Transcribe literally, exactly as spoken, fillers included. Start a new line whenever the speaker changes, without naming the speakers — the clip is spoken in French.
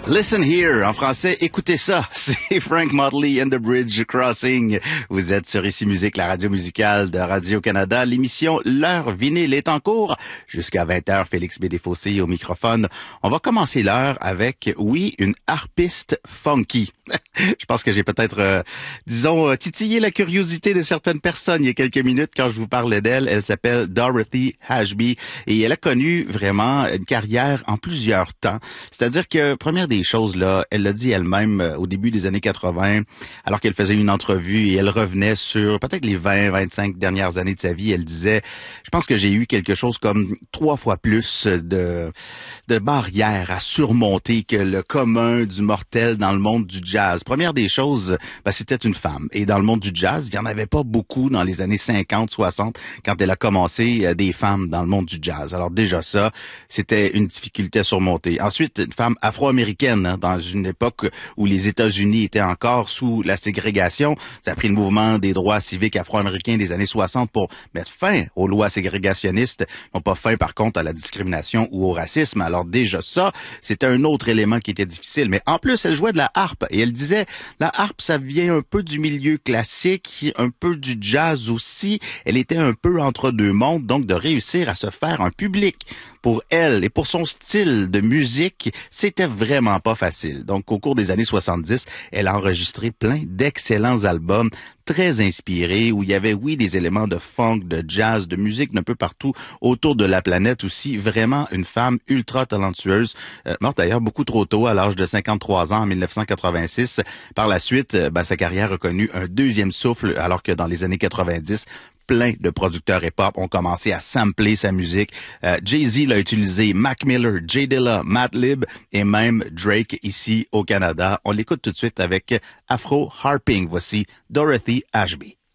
Listen here, en français, écoutez ça, c'est Frank Motley and the Bridge Crossing. Vous êtes sur Ici Musique, la radio musicale de Radio-Canada. L'émission L'heure vinyle est en cours. Jusqu'à vingt heures, Félix Bédéfossé au microphone. On va commencer l'heure avec, oui, une harpiste funky. Je pense que j'ai peut-être, euh, disons, titillé la curiosité de certaines personnes il y a quelques minutes quand je vous parlais d'elle. Elle s'appelle Dorothy Ashby et elle a connu vraiment une carrière en plusieurs temps. C'est-à-dire que, première des choses, là, elle l'a dit elle-même euh, au début des années quatre-vingts, alors qu'elle faisait une entrevue et elle revenait sur peut-être les vingt, vingt-cinq dernières années de sa vie, elle disait, je pense que j'ai eu quelque chose comme trois fois plus de, de barrières à surmonter que le commun du mortel dans le monde du jazz. Première des choses, ben, c'était une femme. Et dans le monde du jazz, il n'y en avait pas beaucoup dans les années cinquante, soixante, quand elle a commencé, euh, des femmes dans le monde du jazz. Alors déjà ça, c'était une difficulté à surmonter. Ensuite, une femme afro-américaine, hein, dans une époque où les États-Unis étaient encore sous la ségrégation. Ça a pris le mouvement des droits civiques afro-américains des années soixante pour mettre fin aux lois ségrégationnistes, non pas fin par contre à la discrimination ou au racisme. Alors déjà ça, c'était un autre élément qui était difficile. Mais en plus, elle jouait de la harpe et elle disait, la harpe, ça vient un peu du milieu classique, un peu du jazz aussi. Elle était un peu entre deux mondes, donc de réussir à se faire un public pour elle et pour son style de musique, c'était vraiment pas facile. Donc, au cours des années soixante-dix, elle a enregistré plein d'excellents albums très inspirés, où il y avait, oui, des éléments de funk, de jazz, de musique d'un peu partout autour de la planète aussi. Vraiment une femme ultra talentueuse, euh, morte d'ailleurs beaucoup trop tôt, à l'âge de cinquante-trois ans en mille neuf cent quatre-vingt-six. Par la suite, euh, ben, sa carrière a connu un deuxième souffle, alors que dans les années quatre-vingt-dix, plein de producteurs hip-hop ont commencé à sampler sa musique. Euh, Jay-Z l'a utilisé, Mac Miller, J Dilla, Madlib et même Drake ici au Canada. On l'écoute tout de suite avec Afro Harping. Voici Dorothy Ashby.